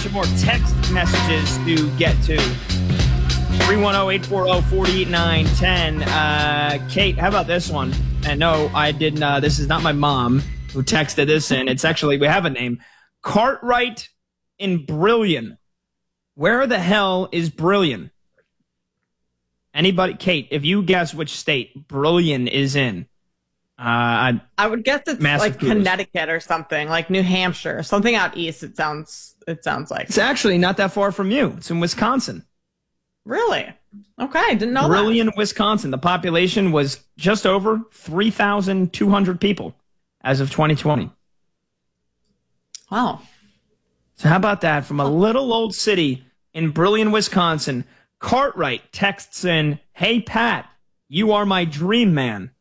some more text messages to get to. 310-840-48-910. Kate, how about this one? And no, I didn't. This is not my mom who texted this in. It's actually, we have a name. Cartwright in Brillion. Where the hell is Brillion? Anybody? Kate, if you guess which state Brillion is in. I would guess it's like Connecticut or something, like New Hampshire, something out east. It sounds like. It's actually not that far from you. It's in Wisconsin. Really? Okay, didn't know that. Brillion, Wisconsin. The population was just over 3,200 people as of 2020. Wow. So how about that? From a little old city in Brillion, Wisconsin, Cartwright texts in, "Hey, Pat, you are my dream man."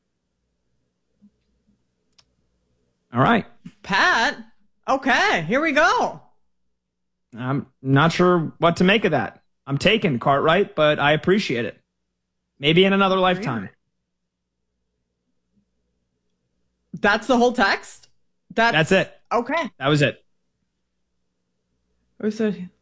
All right. Pat? Okay, here we go. I'm not sure what to make of that. I'm taken, Cartwright, but I appreciate it. Maybe in another lifetime. That's the whole text? That's it. Okay. That was it. What's it?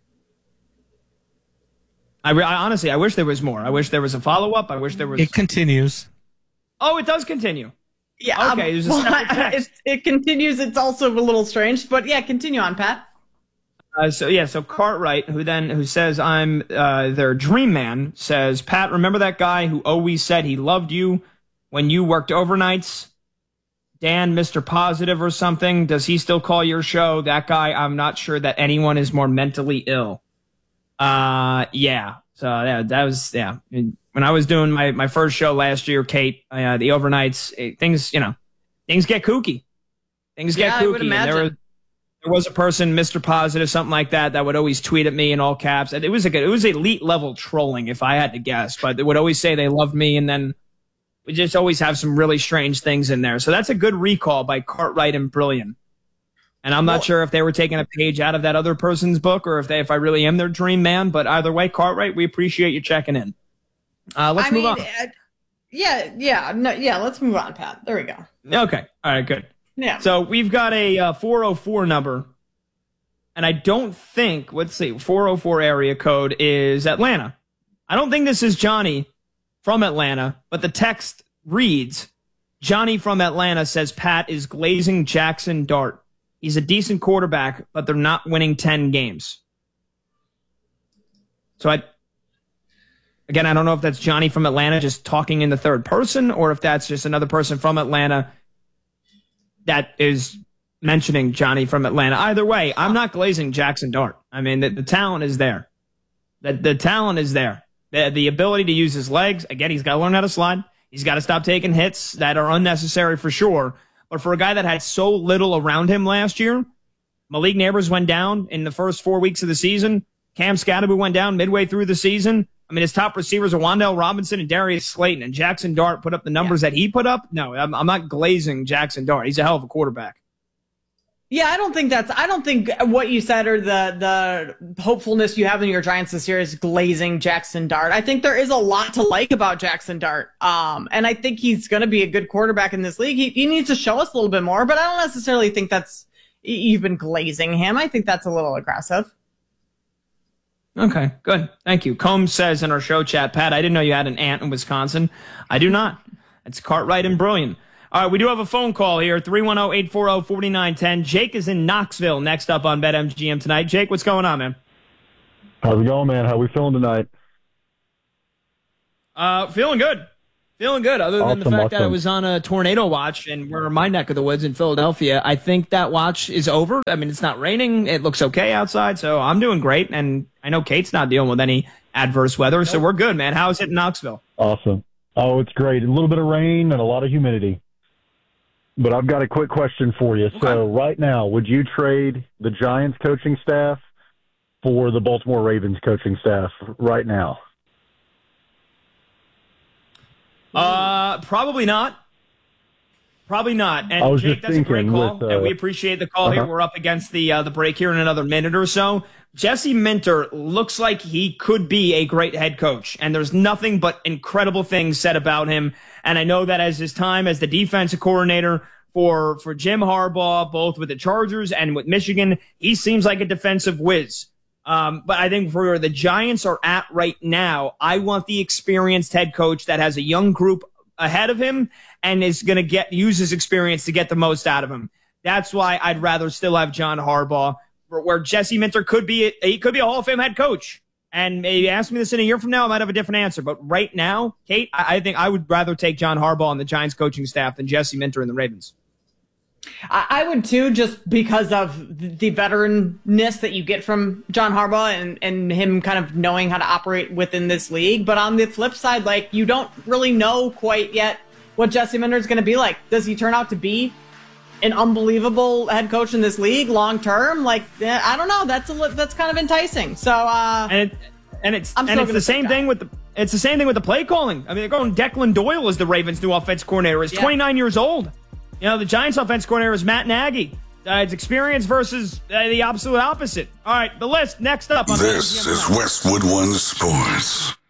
I honestly, I wish there was more. I wish there was a follow-up. I wish there was... It continues. Oh, it does continue. Yeah. Okay, there's a separate text. It continues. It's also a little strange, but yeah, continue on, Pat. So Cartwright, who says I'm their dream man, says, "Pat, remember that guy who always said he loved you when you worked overnights? Dan, Mr. Positive or something. Does he still call your show? That guy, I'm not sure that anyone is more mentally ill." Yeah. So yeah, that was, yeah. When I was doing my first show last year, Kate, the overnights, things get kooky. Things get kooky. I would imagine. There was a person, Mr. Positive, something like that would always tweet at me in all caps. It was elite level trolling, if I had to guess. But they would always say they loved me, and then we just always have some really strange things in there. So that's a good recall by Cartwright and Brillion. And I'm not sure if they were taking a page out of that other person's book or if I really am their dream man. But either way, Cartwright, we appreciate you checking in. Let's move on. Let's move on, Pat. There we go. Okay. All right, good. Yeah. So we've got a 404 number, and I don't think, 404 area code is Atlanta. I don't think this is Johnny from Atlanta, but the text reads, "Johnny from Atlanta says Pat is glazing Jackson Dart. He's a decent quarterback, but they're not winning 10 games." So I don't know if that's Johnny from Atlanta just talking in the third person, or if that's just another person from Atlanta that is mentioning Johnny from Atlanta. Either way, I'm not glazing Jackson Dart. I mean, the talent is there. The talent is there. The ability to use his legs. Again, he's got to learn how to slide. He's got to stop taking hits that are unnecessary for sure. But for a guy that had so little around him last year, Malik Neighbors went down in the first 4 weeks of the season. Cam Scatterby went down midway through the season. I mean, his top receivers are Wan'Dale Robinson and Darius Slayton, and Jackson Dart put up the numbers that he put up. No, I'm not glazing Jackson Dart. He's a hell of a quarterback. Yeah, I don't think what you said or the hopefulness you have in your Giants this year is glazing Jackson Dart. I think there is a lot to like about Jackson Dart. And I think he's going to be a good quarterback in this league. He needs to show us a little bit more, but I don't necessarily think that's even glazing him. I think that's a little aggressive. Okay, good. Thank you. Combs says in our show chat, "Pat, I didn't know you had an aunt in Wisconsin." I do not. It's Cartwright and Brillion. All right, we do have a phone call here, 310-840-4910. Jake is in Knoxville, next up on BetMGM tonight. Jake, what's going on, man? How's it going, man? How we feeling tonight? Feeling good. Feeling good, other than the fact that I was on a tornado watch, and we're in my neck of the woods in Philadelphia. I think that watch is over. I mean, it's not raining. It looks okay outside, so I'm doing great. And I know Kate's not dealing with any adverse weather, so we're good, man. How is it in Knoxville? Awesome. Oh, it's great. A little bit of rain and a lot of humidity. But I've got a quick question for you. Okay. So right now, would you trade the Giants coaching staff for the Baltimore Ravens coaching staff right now? Probably not. Probably not. And I was Jake, just that's a great call, with, and we appreciate the call here. We're up against the break here in another minute or so. Jesse Minter looks like he could be a great head coach, and there's nothing but incredible things said about him. And I know that as his time as the defensive coordinator for Jim Harbaugh, both with the Chargers and with Michigan. He seems like a defensive whiz. But I think for where the Giants are at right now, I want the experienced head coach that has a young group ahead of him and is going to use his experience to get the most out of him. That's why I'd rather still have John Harbaugh, where Jesse Minter could be a Hall of Fame head coach. And maybe ask me this in a year from now, I might have a different answer. But right now, Kate, I think I would rather take John Harbaugh and the Giants coaching staff than Jesse Minter and the Ravens. I would too, just because of the veteranness that you get from John Harbaugh and him kind of knowing how to operate within this league. But on the flip side, like, you don't really know quite yet what Jesse Minter is going to be like. Does he turn out to be an unbelievable head coach in this league long term? Like, I don't know. That's kind of enticing. So it's the same thing with the play calling. I mean, they're going Declan Doyle as the Ravens' new offense coordinator. He's 29 years old. You know, the Giants' offense coordinator is Matt Nagy. It's experience versus the absolute opposite. All right, the list next up. This is Westwood One Sports.